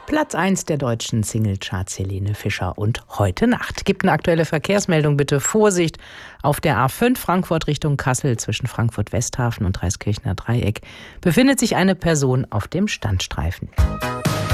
Platz 1 der deutschen Singlecharts Helene Fischer und Heute Nacht. Gibt eine aktuelle Verkehrsmeldung, bitte Vorsicht auf der A5 Frankfurt Richtung Kassel zwischen Frankfurt-Westhafen und Dreiskirchner Dreieck befindet sich eine Person auf dem Standstreifen.